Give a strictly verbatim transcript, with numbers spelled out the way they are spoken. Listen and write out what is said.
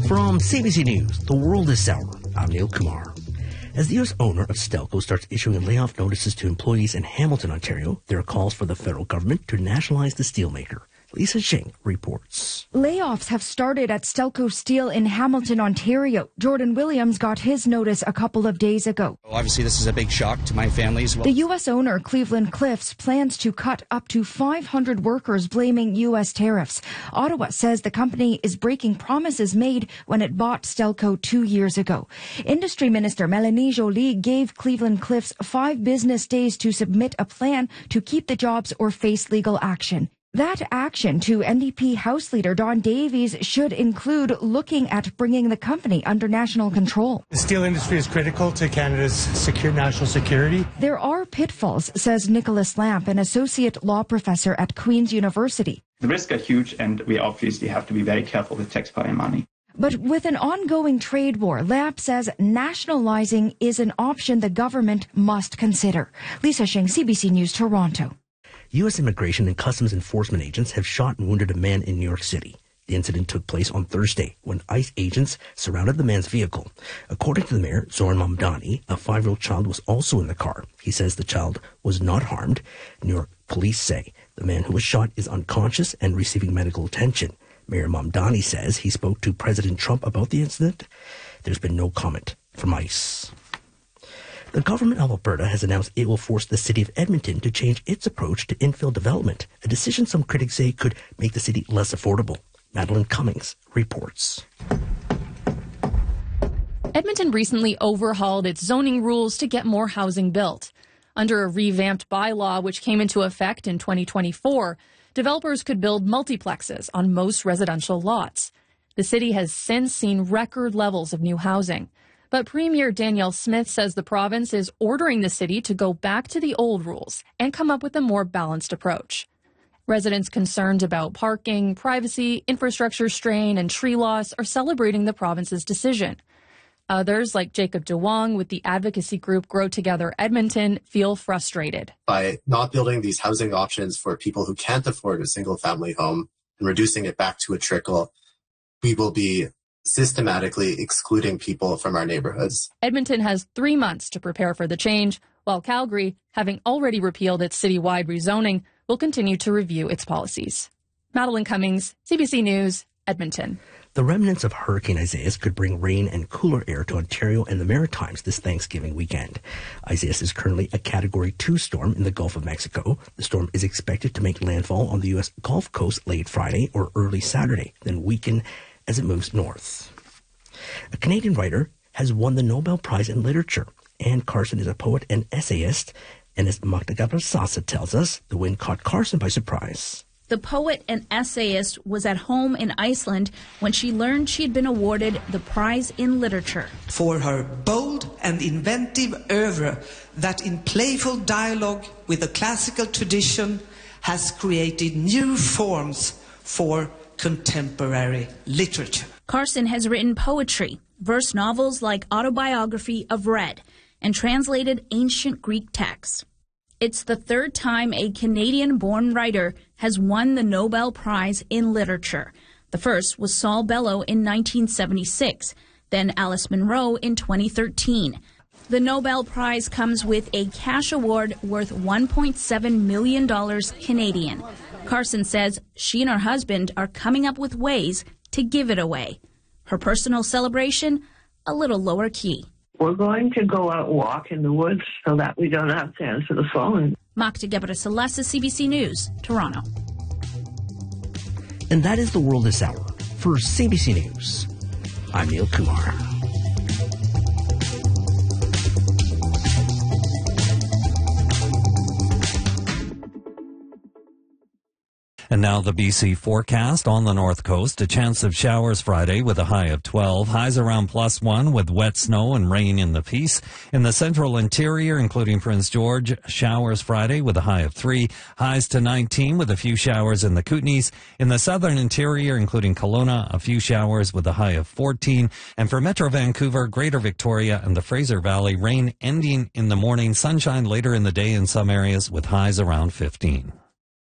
From C B C News, The World is Sour, I'm Neil Kumar. As the U S owner of Stelco starts issuing layoff notices to employees in Hamilton, Ontario, there are calls for the federal government to nationalize the steelmaker. Lisa Shing reports. Layoffs have started at Stelco Steel in Hamilton, Ontario. Jordan Williams got his notice a couple of days ago. Obviously, this is a big shock to my family as well. The U S owner, Cleveland Cliffs, plans to cut up to five hundred workers, blaming U S tariffs. Ottawa says the company is breaking promises made when it bought Stelco two years ago. Industry Minister Melanie Joly gave Cleveland Cliffs five business days to submit a plan to keep the jobs or face legal action. That action, to N D P House Leader Don Davies, should include looking at bringing the company under national control. The steel industry is critical to Canada's secure national security. There are pitfalls, says Nicholas Lamp, an associate law professor at Queen's University. The risks are huge, and we obviously have to be very careful with taxpayer money. But with an ongoing trade war, Lamp says nationalizing is an option the government must consider. Lisa Shing, C B C News, Toronto. U S Immigration and Customs Enforcement agents have shot and wounded a man in New York City. The incident took place on Thursday when ICE agents surrounded the man's vehicle. According to the mayor, Zoran Mamdani, a five-year-old child was also in the car. He says the child was not harmed. New York police say the man who was shot is unconscious and receiving medical attention. Mayor Mamdani says he spoke to President Trump about the incident. There's been no comment from ICE. The government of Alberta has announced it will force the city of Edmonton to change its approach to infill development, a decision some critics say could make the city less affordable. Madeline Cummings reports. Edmonton recently overhauled its zoning rules to get more housing built. Under a revamped bylaw which came into effect in twenty twenty-four, developers could build multiplexes on most residential lots. The city has since seen record levels of new housing. But Premier Danielle Smith says the province is ordering the city to go back to the old rules and come up with a more balanced approach. Residents concerned about parking, privacy, infrastructure strain, and tree loss are celebrating the province's decision. Others, like Jacob DeWong with the advocacy group Grow Together Edmonton, feel frustrated. By not building these housing options for people who can't afford a single-family home and reducing it back to a trickle, we will be systematically excluding people from our neighborhoods. Edmonton has three months to prepare for the change, while Calgary, having already repealed its citywide rezoning, will continue to review its policies. Madeline Cummings, C B C News, Edmonton. The remnants of Hurricane Isaias could bring rain and cooler air to Ontario and the Maritimes this Thanksgiving weekend. Isaias is currently a Category two storm in the Gulf of Mexico. The storm is expected to make landfall on the U S Gulf Coast late Friday or early Saturday, then weaken as it moves north. A Canadian writer has won the Nobel Prize in Literature. Anne Carson is a poet and essayist, and as Magda Gabrasasa tells us, the win caught Carson by surprise. The poet and essayist was at home in Iceland when she learned she had been awarded the prize in literature. For her bold and inventive oeuvre that in playful dialogue with the classical tradition has created new forms for contemporary literature. Carson has written poetry, verse novels like Autobiography of Red, and translated ancient Greek texts. It's the third time a Canadian-born writer has won the Nobel Prize in Literature. The first was Saul Bellow in nineteen seventy-six, then Alice Munro in twenty thirteen. The Nobel Prize comes with a cash award worth one point seven million dollars Canadian. Carson says she and her husband are coming up with ways to give it away. Her personal celebration, a little lower key. We're going to go out and walk in the woods so that we don't have to answer the phone. Magda Gabrasasa, C B C News, Toronto. And that is The World this hour. For C B C News, I'm Neil Kumar. And now the B C forecast on the north coast. A chance of showers Friday with a high of twelve. Highs around plus one with wet snow and rain in the Peace. In the central interior, including Prince George, showers Friday with a high of three. Highs to nineteen with a few showers in the Kootenays. In the southern interior, including Kelowna, a few showers with a high of fourteen. And for Metro Vancouver, Greater Victoria, and the Fraser Valley, rain ending in the morning, sunshine later in the day in some areas with highs around fifteen.